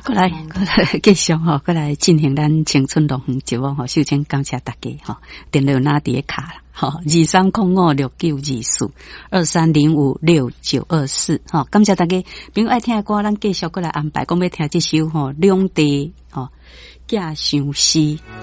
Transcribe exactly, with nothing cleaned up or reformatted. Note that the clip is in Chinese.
过来，过来，继续吼，过来进行咱青春龙凤节目吼。首先感谢大家吼，电话拿伫卡啦，吼二三空五六九二四二三零五六九二四，吼感谢大家。朋友爱听的歌，咱继续过来安排，讲要听这首吼两地吼假相思。